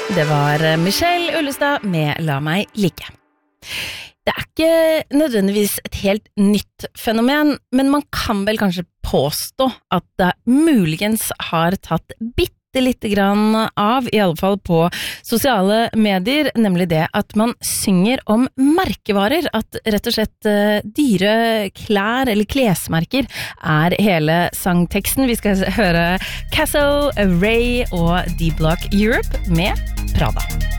Det var Michelle Ullestad med La meg ligge. Det ikke nødvendigvis et helt nytt fenomen, men man kan vel kanskje påstå at det muligens har tatt bitte lite grann av, I alle fall på sosiale medier, nemlig det at man synger om merkevarer, at rett og slett dyre klær eller klesmerker hele sangteksten. Vi skal høre Casso, Ray og D-Block Europe med Prada.